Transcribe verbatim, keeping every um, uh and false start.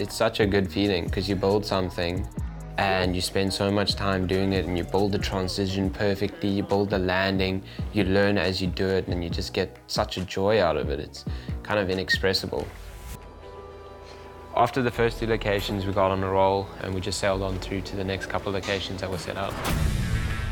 it's such a good feeling because you build something and you spend so much time doing it, and you build the transition perfectly, you build the landing, you learn as you do it, and you just get such a joy out of it. It's kind of inexpressible. After the first two locations, we got on a roll and we just sailed on through to the next couple of locations that were set up.